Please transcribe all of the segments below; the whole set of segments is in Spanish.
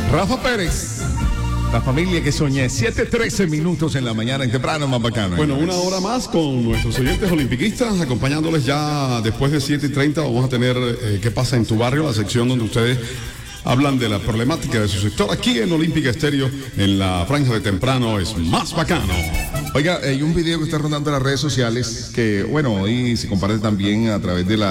Rafa Pérez. La familia que soñé, 7:13 minutos en la mañana, en temprano, más bacano. Bueno, una hora más con nuestros oyentes olimpiquistas, acompañándoles ya después de 7:30. Vamos a tener ¿Qué pasa en tu barrio? La sección donde ustedes hablan de la problemática de su sector. Aquí en Olímpica Estéreo, en la franja de temprano, es más bacano. Oiga, hay un video que está rondando en las redes sociales que, bueno, hoy se comparte también a través de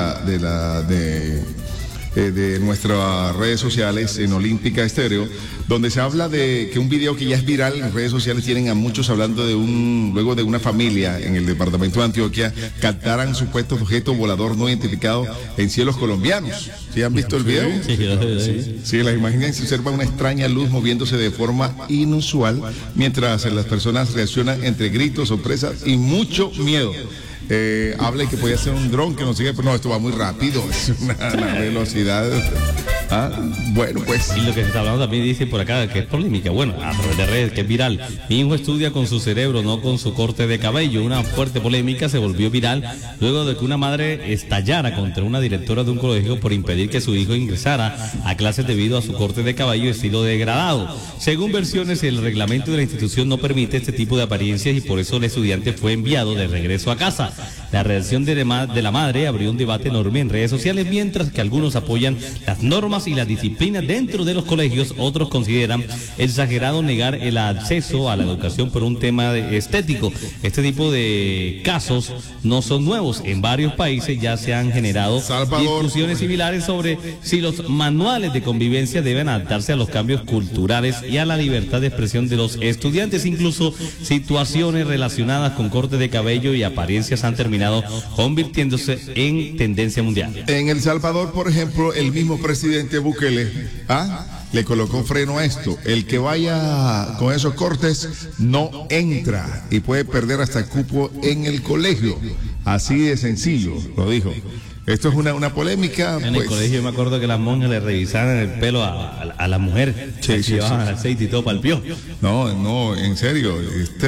nuestras redes sociales en Olímpica Estéreo, donde se habla de que un video que ya es viral en redes sociales tienen a muchos hablando luego de una familia en el departamento de Antioquia captaran supuestos objetos volador no identificados en cielos colombianos. ¿Sí han visto el video? Sí, las imágenes se observa una extraña luz moviéndose de forma inusual mientras las personas reaccionan entre gritos, sorpresas y mucho miedo. Habla de que podía ser un dron que nos sigue, pero no, esto va muy rápido, es una velocidad. Bueno, pues. Y lo que se está hablando también dice por acá que es polémica, bueno, a través de redes, que es viral. Mi hijo estudia con su cerebro, no con su corte de cabello. Una fuerte polémica se volvió viral luego de que una madre estallara contra una directora de un colegio por impedir que su hijo ingresara a clases debido a su corte de cabello y estilo degradado. Según versiones, el reglamento de la institución no permite este tipo de apariencias y por eso el estudiante fue enviado de regreso a casa. La reacción de la madre abrió un debate enorme en redes sociales, mientras que algunos apoyan las normas y la disciplina dentro de los colegios, otros consideran exagerado negar el acceso a la educación por un tema estético. Este tipo de casos no son nuevos. En varios países ya se han generado discusiones similares sobre si los manuales de convivencia deben adaptarse a los cambios culturales y a la libertad de expresión de los estudiantes. Incluso situaciones relacionadas con corte de cabello y apariencias han terminado convirtiéndose en tendencia mundial. En El Salvador, por ejemplo, el mismo presidente Bukele le colocó freno a esto. El que vaya con esos cortes no entra y puede perder hasta el cupo en el colegio. Así de sencillo, lo dijo. Esto es una polémica. En el colegio me acuerdo que las monjas le revisaban el pelo a la mujer. Sí, llevaban aceite y todo para el pío. No, en serio.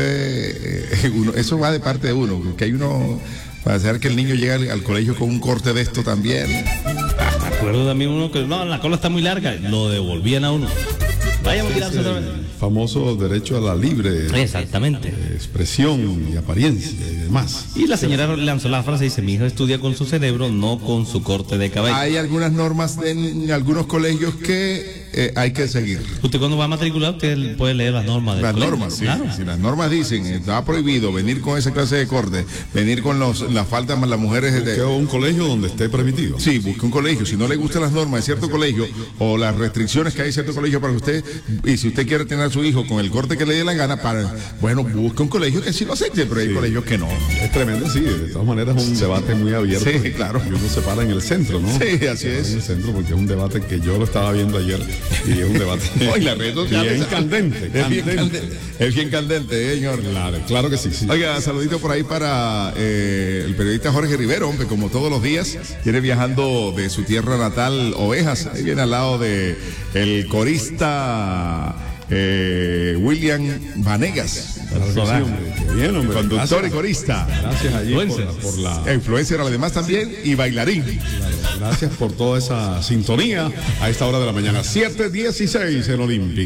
Eso va de parte de uno, que hay uno para hacer que el niño llegue al colegio con un corte de esto también. Me acuerdo también uno que la cola está muy larga, lo devolvían a uno. Vayamos a tirarse otra vez. Famoso derecho a la libre expresión y apariencia y demás. Y la señora lanzó la frase y dice: mi hijo estudia con su cerebro, no con su corte de cabello. Hay algunas normas en algunos colegios que hay que seguir. Usted cuando va a matricular, usted puede leer las normas del colegio. Normas, sí. Claro. Si las normas dicen, está prohibido venir con esa clase de corte, venir con las faltas más las mujeres. Busque un colegio donde esté permitido. Sí, busque un colegio. Si no le gustan las normas de cierto colegio o las restricciones que hay en cierto colegio para usted, y si usted quiere tener a su hijo con el corte que le dé la gana, busque un colegio que sí lo acepte, pero hay colegios que no. Es tremendo, sí. De todas maneras es un debate muy abierto. Sí, claro. Y uno se para en el centro, ¿no? Sí, así es. En el centro, porque es un debate que yo lo estaba viendo ayer y es un debate bien candente. Es bien candente, señor. Claro que sí. Oiga, saludito por ahí para el periodista Jorge Rivero, hombre, como todos los días, viene viajando de su tierra natal, Ovejas, ahí viene al lado de el corista William Vanegas. Bien, hombre. Conductor y corista. Gracias allí por la influencer, además también, y bailarín. Gracias por toda esa sintonía a esta hora de la mañana. 7:16 en Olímpica.